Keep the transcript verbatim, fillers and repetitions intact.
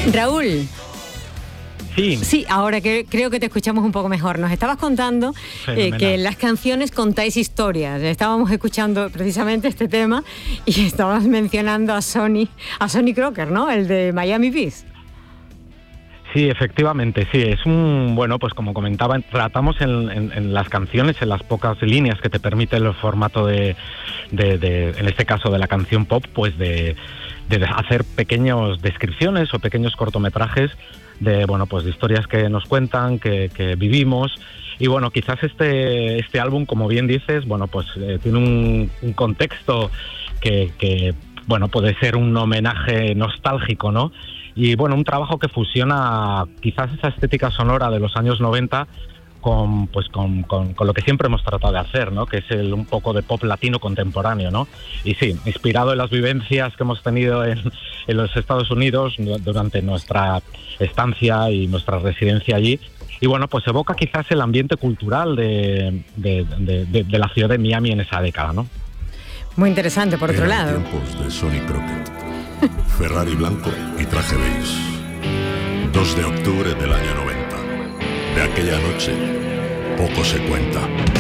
Raúl. Sí. Sí, ahora que creo que te escuchamos un poco mejor. Nos estabas contando eh, que en las canciones contáis historias. Estábamos escuchando precisamente este tema y estabas mencionando a Sonny, a Sonny Crocker, ¿no? El de Miami Vice. Sí, efectivamente, sí. Es un, bueno, pues como comentaba, tratamos en, en, en las canciones, en las pocas líneas que te permite el formato de, de, de en este caso de la canción pop, pues de, de hacer pequeñas descripciones o pequeños cortometrajes de, bueno, pues de historias que nos cuentan, que, que vivimos. Y bueno, quizás este, este álbum, como bien dices, bueno, pues eh, tiene un, un contexto que, que, bueno, puede ser un homenaje nostálgico, ¿no? Y bueno, un trabajo que fusiona quizás esa estética sonora de los años noventa con, pues con, con, con lo que siempre hemos tratado de hacer, ¿no? Que es el, un poco de pop latino contemporáneo, ¿no? Y sí, inspirado en las vivencias que hemos tenido en, en los Estados Unidos durante nuestra estancia y nuestra residencia allí. Y bueno, pues evoca quizás el ambiente cultural de, de, de, de, de la ciudad de Miami en esa década, ¿no? Muy interesante, por otro lado. Tiempos de Sonny Crocker. Ferrari blanco y traje beige. dos de octubre del año noventa. De aquella noche, poco se cuenta.